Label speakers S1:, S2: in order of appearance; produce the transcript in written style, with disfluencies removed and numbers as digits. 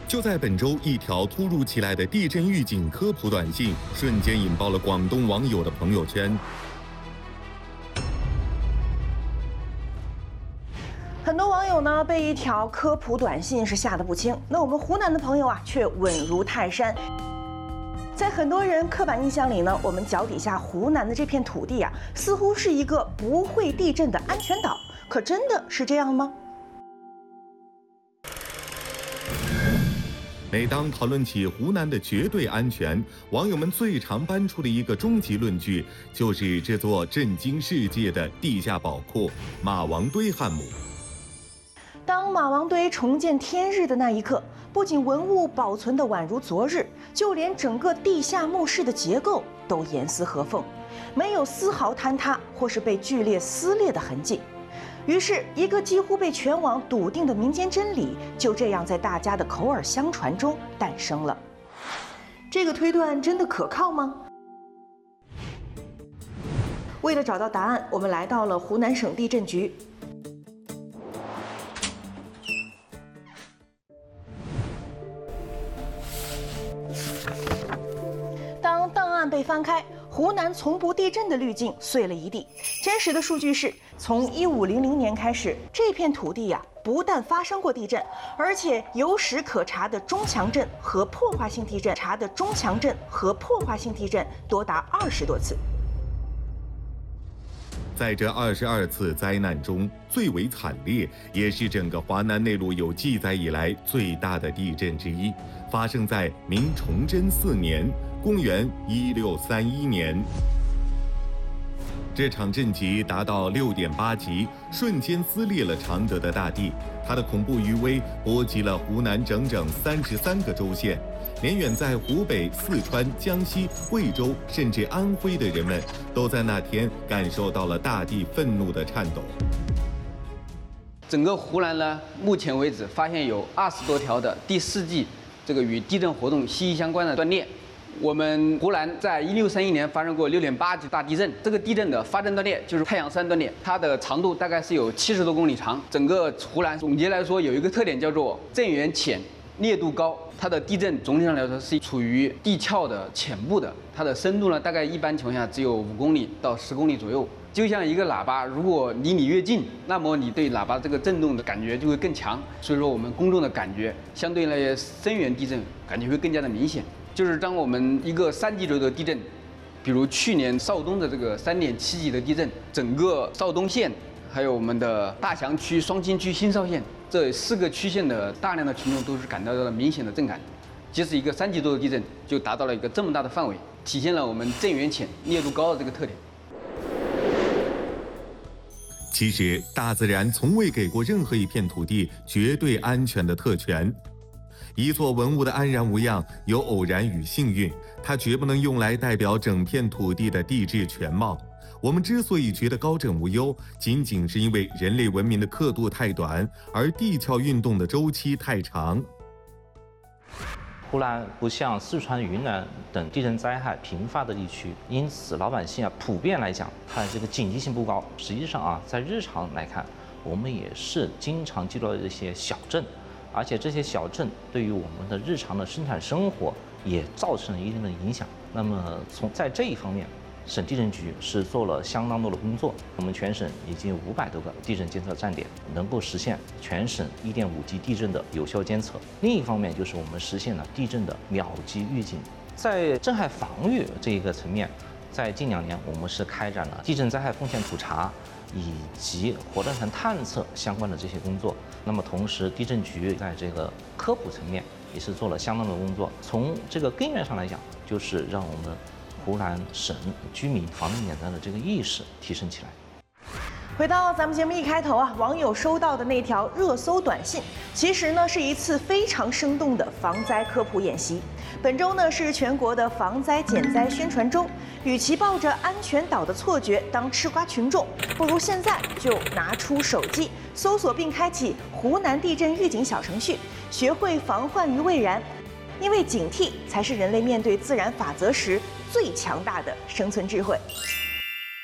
S1: 就在本周，一条突如其来的地震预警科普短信瞬间引爆了广东网友的朋友圈。
S2: 很多网友呢被一条科普短信是吓得不轻，那我们湖南的朋友啊却稳如泰山。在很多人刻板印象里呢，我们脚底下湖南的这片土地啊，似乎是一个不会地震的安全岛，可真的是这样吗？
S1: 每当讨论起湖南的绝对安全，网友们最常搬出的一个终极论据，就是这座震惊世界的地下宝库——马王堆汉墓。
S2: 当马王堆重见天日的那一刻，不仅文物保存得宛如昨日，就连整个地下墓室的结构都严丝合缝，没有丝毫坍塌或是被剧烈撕裂的痕迹。于是，一个几乎被全网笃定的民间真理，就这样在大家的口耳相传中诞生了。这个推断真的可靠吗？为了找到答案，我们来到了湖南省地震局。当档案被翻开，湖南从不地震的滤镜碎了一地。真实的数据是，从1500年开始，这片土地呀，不但发生过地震，而且有史可查的中强震和破坏性地震多达20多次。
S1: 在这22次灾难中，最为惨烈，也是整个华南内陆有记载以来最大的地震之一，发生在明崇祯4年，公元1631年。这场震级达到6.8级，瞬间撕裂了常德的大地。它的恐怖余威波及了湖南整整33个州县，连远在湖北、四川、江西、贵州甚至安徽的人们，都在那天感受到了大地愤怒的颤抖。
S3: 整个湖南呢，目前为止发现有20多条的第4纪这个与地震活动息息相关的断裂。我们湖南在1631年发生过6.8级大地震，这个地震的发震断裂就是太阳山断裂，它的长度大概是有70多公里长。整个湖南总结来说有一个特点叫做震源浅、烈度高，它的地震总体上来说是处于地壳的浅部的，它的深度呢大概一般情况下只有5公里到10公里左右。就像一个喇叭，如果离你越近，那么你对喇叭这个震动的感觉就会更强。所以说我们公众的感觉相对那些深源地震感觉会更加的明显。就是当我们一个3级左右的地震，比如去年邵东的这个3.7级的地震，整个邵东县，还有我们的大祥区、双清区、新邵县这4个区县的大量的群众都是感到了明显的震感。即使一个3级多的地震，就达到了一个这么大的范围，体现了我们震源浅、烈度高的这个特点。
S1: 其实，大自然从未给过任何一片土地绝对安全的特权。一座文物的安然无恙有偶然与幸运，它绝不能用来代表整片土地的地质全貌。我们之所以觉得高枕无忧，仅仅是因为人类文明的刻度太短，而地壳运动的周期太长。
S4: 湖南不像四川、云南等地震灾害频发的地区，因此老百姓普遍来讲，它这个警惕性不高。实际上在日常来看，我们也是经常记录的这些小震。而且这些小震对于我们的日常的生产生活也造成了一定的影响。那么在这一方面，省地震局是做了相当多的工作。我们全省已经500多个地震监测站点，能够实现全省1.5级地震的有效监测。另一方面就是我们实现了地震的秒级预警。在震害防御这一个层面，在近2年我们是开展了地震灾害风险普查以及活断层探测相关的这些工作。那么同时，地震局在这个科普层面也是做了相当的工作。从这个根源上来讲，就是让我们湖南省居民防震减灾的这个意识提升起来。
S2: 回到咱们节目一开头网友收到的那条热搜短信，其实呢是一次非常生动的防灾科普演习。本周呢是全国的防灾减灾宣传周，与其抱着安全岛的错觉当吃瓜群众，不如现在就拿出手机搜索并开启湖南地震预警小程序，学会防患于未然。因为警惕才是人类面对自然法则时最强大的生存智慧。